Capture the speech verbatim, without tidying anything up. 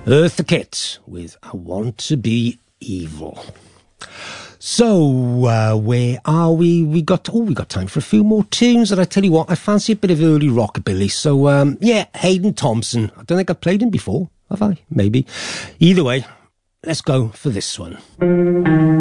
Eartha Kitt with I Want to Be Evil. So, uh, where are we? We got, oh, we got time for a few more tunes. And I tell you what, I fancy a bit of early rockabilly. So, um, yeah, Hayden Thompson. I don't think I've played him before, have I? Maybe. Either way, let's go for this one.